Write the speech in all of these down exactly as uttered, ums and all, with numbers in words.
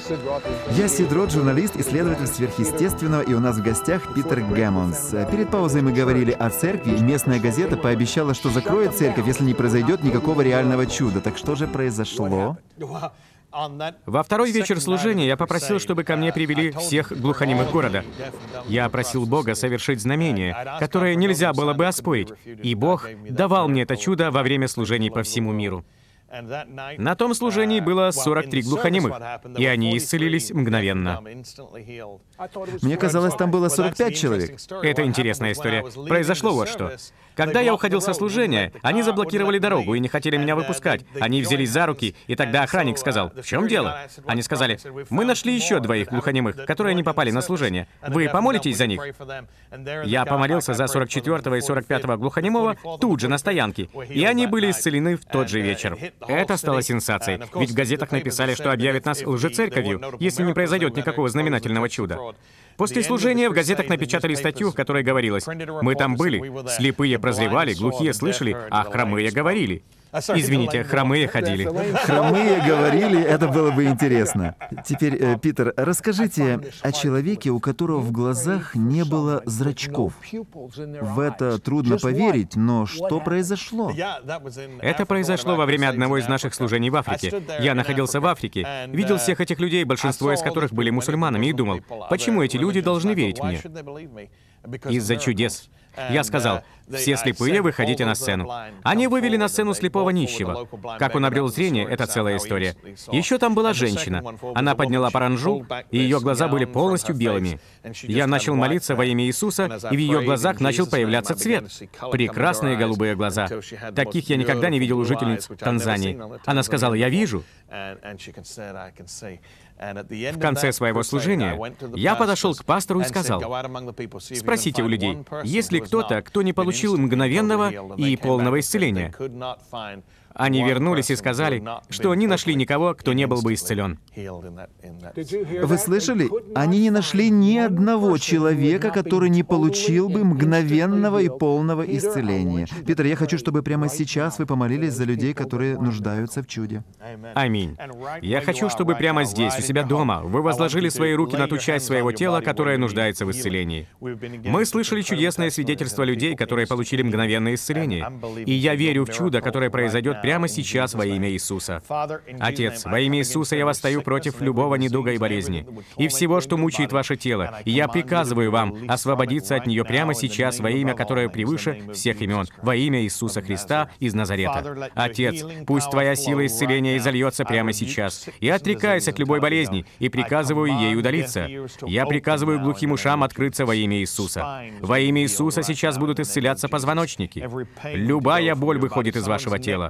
Я Сид Рот, журналист, исследователь сверхъестественного, и у нас в гостях Питер Гэммонс. Перед паузой мы говорили о церкви, и местная газета пообещала, что закроет церковь, если не произойдет никакого реального чуда. Так что же произошло? Во второй вечер служения я попросил, чтобы ко мне привели всех глухонемых города. Я просил Бога совершить знамение, которое нельзя было бы оспорить, и Бог давал мне это чудо во время служений по всему миру. На том служении было сорок три глухонемых, и они исцелились мгновенно. Мне казалось, там было сорок пять человек. Это интересная история. Произошло вот что. Когда я уходил со служения, они заблокировали дорогу и не хотели меня выпускать. Они взялись за руки, и тогда охранник сказал: «В чем дело?» Они сказали: «Мы нашли еще двоих глухонемых, которые не попали на служение. Вы помолитесь за них?» Я помолился за сорок четвёртого и сорок пятого глухонемого тут же на стоянке, и они были исцелены в тот же вечер. Это стало сенсацией, ведь в газетах написали, что объявят нас лжецерковью, если не произойдет никакого знаменательного чуда. После служения в газетах напечатали статью, в которой говорилось: «Мы там были, слепые прозревали, глухие слышали, а хромые говорили». Извините, хромые ходили. Хромые говорили, это было бы интересно. Теперь, э, Питер, расскажите о человеке, у которого в глазах не было зрачков. В это трудно поверить, но что произошло? Это произошло во время одного из наших служений в Африке. Я находился в Африке, видел всех этих людей, большинство из которых были мусульманами, и думал: почему эти люди должны верить мне? Из-за чудес. Я сказал: все слепые, выходите на сцену. Они вывели на сцену слепого нищего. Как он обрел зрение, это целая история. Еще там была женщина. Она подняла паранджу, и ее глаза были полностью белыми. Я начал молиться во имя Иисуса, и в ее глазах начал появляться цвет. Прекрасные голубые глаза. Таких я никогда не видел у жительниц Танзании. Она сказала: «Я вижу». В конце своего служения я подошел к пастору и сказал: «Спросите у людей, есть ли кто-то, кто не получил мгновенного и полного исцеления?» Они вернулись и сказали, что не нашли никого, кто не был бы исцелен. Вы слышали? Они не нашли ни одного человека, который не получил бы мгновенного и полного исцеления. Питер, я хочу, чтобы прямо сейчас вы помолились за людей, которые нуждаются в чуде. Аминь. Я хочу, чтобы прямо здесь, у себя дома, вы возложили свои руки на ту часть своего тела, которая нуждается в исцелении. Мы слышали чудесное свидетельство людей, которые получили мгновенное исцеление. И я верю в чудо, которое произойдет прямо сейчас во имя Иисуса. Отец, во имя Иисуса я восстаю против любого недуга и болезни, и всего, что мучает ваше тело, и я приказываю вам освободиться от нее прямо сейчас во имя, которое превыше всех имен, во имя Иисуса Христа из Назарета. Отец, пусть Твоя сила исцеления изольется прямо сейчас. Я отрекаюсь от любой болезни и приказываю ей удалиться. Я приказываю глухим ушам открыться во имя Иисуса. Во имя Иисуса сейчас будут исцеляться позвоночники. Любая боль выходит из вашего тела.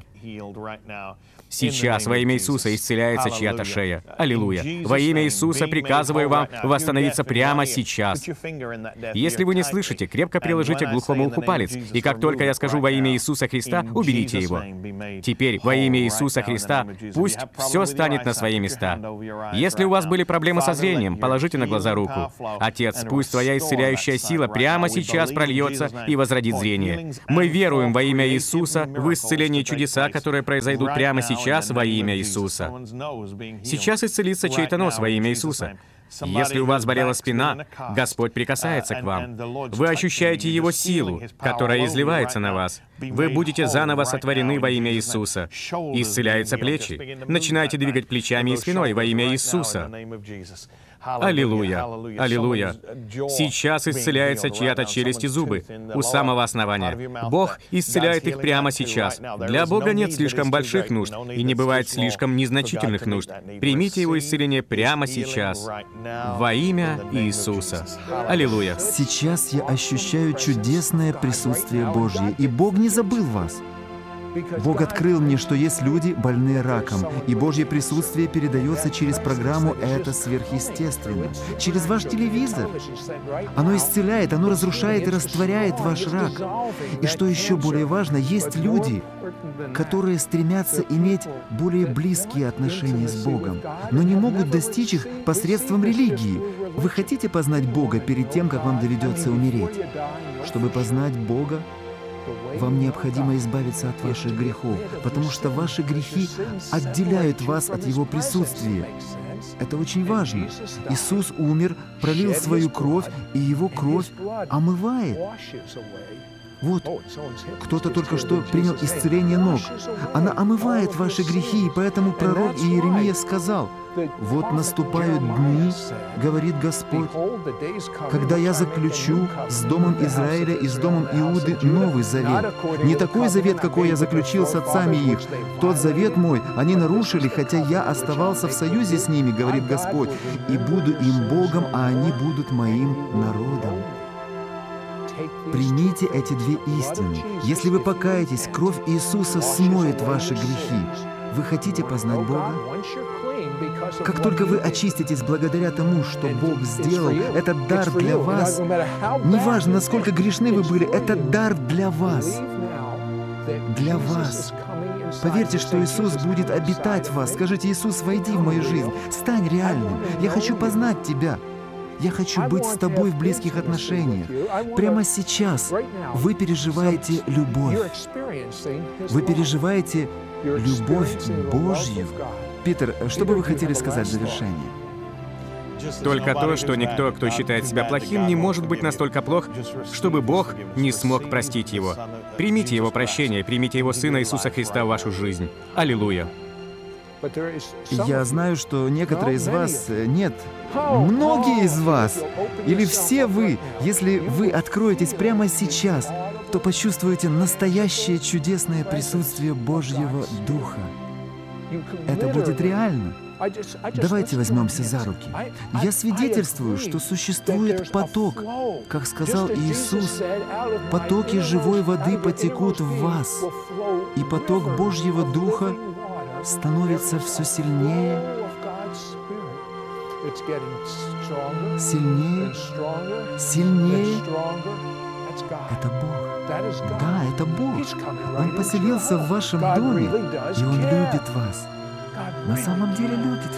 Сейчас во имя Иисуса исцеляется чья-то шея. Аллилуйя. Во имя Иисуса приказываю вам восстановиться прямо сейчас. Если вы не слышите, крепко приложите к глухому уху палец, и как только я скажу во имя Иисуса Христа, уберите его. Теперь во имя Иисуса Христа пусть все станет на свои места. Если у вас были проблемы со зрением, положите на глаза руку. Отец, пусть Твоя исцеляющая сила прямо сейчас прольется и возродит зрение. Мы веруем во имя Иисуса в исцеление чудеса, которые произойдут прямо сейчас во имя Иисуса. Сейчас исцелится чей-то нос во имя Иисуса. Если у вас болела спина, Господь прикасается к вам. Вы ощущаете Его силу, которая изливается на вас. Вы будете заново сотворены во имя Иисуса. Исцеляются плечи. Начинайте двигать плечами и спиной во имя Иисуса. Аллилуйя! Аллилуйя! Сейчас исцеляется чья-то челюсть и зубы у самого основания. Бог исцеляет их прямо сейчас. Для Бога нет слишком больших нужд, и не бывает слишком незначительных нужд. Примите Его исцеление прямо сейчас. Во имя Иисуса. Аллилуйя! Сейчас я ощущаю чудесное присутствие Божье, и Бог не забыл вас. Бог открыл мне, что есть люди, больные раком, и Божье присутствие передается через программу «Это сверхъестественно», через ваш телевизор. Оно исцеляет, оно разрушает и растворяет ваш рак. И что еще более важно, есть люди, которые стремятся иметь более близкие отношения с Богом, но не могут достичь их посредством религии. Вы хотите познать Бога перед тем, как вам доведется умереть? Чтобы познать Бога, вам необходимо избавиться от ваших грехов, потому что ваши грехи отделяют вас от Его присутствия. Это очень важно. Иисус умер, пролил свою кровь, и Его кровь омывает. Вот, кто-то только что принял исцеление ног. Она омывает ваши грехи, и поэтому пророк Иеремия сказал: «Вот наступают дни, — говорит Господь, — когда я заключу с домом Израиля и с домом Иуды новый завет. Не такой завет, какой я заключил с отцами их. Тот завет мой они нарушили, хотя я оставался в союзе с ними, — говорит Господь, — и буду им Богом, а они будут моим народом». Примите эти две истины. Если вы покаетесь, кровь Иисуса смоет ваши грехи. Вы хотите познать Бога? Как только вы очиститесь благодаря тому, что Бог сделал, этот дар для вас, неважно, насколько грешны вы были, этот дар для вас. Для вас. Поверьте, что Иисус будет обитать в вас. Скажите: «Иисус, войди в мою жизнь, стань реальным. Я хочу познать Тебя. Я хочу быть с Тобой в близких отношениях». Прямо сейчас вы переживаете любовь. Вы переживаете любовь Божью. Питер, что бы вы хотели сказать в завершение? Только то, что никто, кто считает себя плохим, не может быть настолько плох, чтобы Бог не смог простить его. Примите Его прощение, примите Его Сына Иисуса Христа в вашу жизнь. Аллилуйя! Я знаю, что некоторые из вас, нет, многие из вас, или все вы, если вы откроетесь прямо сейчас, то почувствуете настоящее чудесное присутствие Божьего Духа. Это будет реально. Давайте возьмемся за руки. Я свидетельствую, что существует поток. Как сказал Иисус, потоки живой воды потекут в вас, и поток Божьего Духа становится все сильнее, сильнее, сильнее. Это Бог. Да, это Бог. Он поселился в вашем доме, и Он любит вас. На самом деле любит